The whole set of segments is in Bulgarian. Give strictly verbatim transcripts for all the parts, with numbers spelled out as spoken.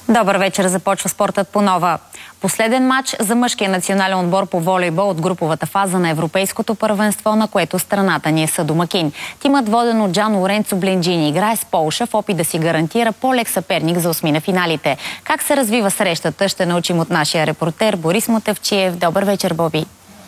Добър вечер, започва спортът по нова. Последен матч за мъжкия национален отбор по волейбол от груповата фаза на Европейското първенство, на което страната ни е съдомакин. Тимът, воден от Джан Лоренцо Бленджини, играе с Полша в опит да си гарантира по-лек съперник за осми на финалите. Как се развива срещата, ще научим от нашия репортер Борис Мотавчиев. Добър вечер, Боби.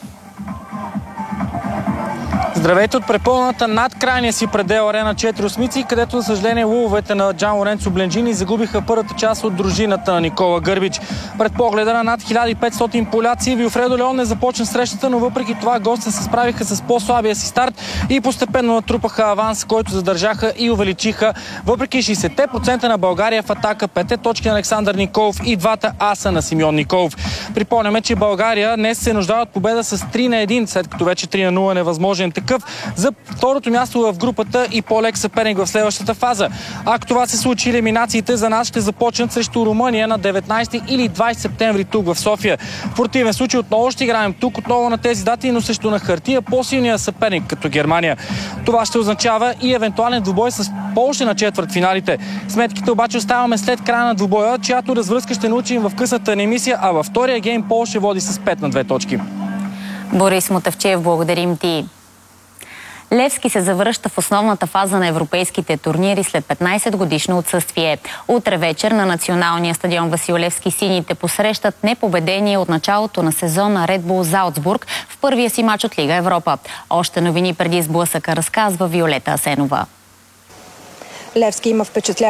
Здравейте от препълната над крайния си предел Арена четири осмици, където, за съжаление, лъвовете на Джан Лоренцо Бленджини загубиха първата част от дружината на Никола Гърбич. Пред погледа на над хиляда и петстотин поляци, Вилфредо Леон не започна срещата, но въпреки това гостите се справиха с по-слабия си старт и постепенно натрупаха аванс, който задържаха и увеличиха. Въпреки шейсет процента на България в атака, петте точки на Александър Николов и двата аса на Симеон Николов. Припомняме, че България днес се нуждае от победа с три на едно, след като вече три на нула е невъзможен такъв за второто място в групата и по-лек съперник в следващата фаза. Ако това се случи, елиминациите за нас ще започнат срещу Румъния на деветнайсети или двайсети септември тук в София. В противен случай отново ще играем тук, отново на тези дати, но също на хартия по-силния съперник като Германия. Това ще означава и евентуален двубой с Полша на четвъртфиналите. Сметките обаче оставаме след края на двубоя, чиято развръзка ще научим в късната ни емисия, а във втория гейм Полша води с пет на две точки. Борис Мотавчиев, благодарим ти. Левски се завръща в основната фаза на европейските турнири след петнайсет годишно отсъствие. Утре вечер на националния стадион Васил Левски сините посрещат непобедение от началото на сезона Ред Бул Залцбург в първия си мач от Лига Европа. Още новини преди сблъсъка разказва Виолета Асенова. Левски има впечатление